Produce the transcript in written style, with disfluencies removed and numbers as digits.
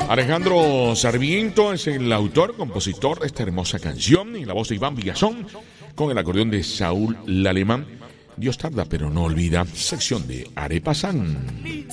Alejandro Sarmiento es el autor, compositor de esta hermosa canción y la voz de Iván Villazón con el acordeón de Saúl Lalemán. Dios tarda pero no olvida, sección de Arepa San.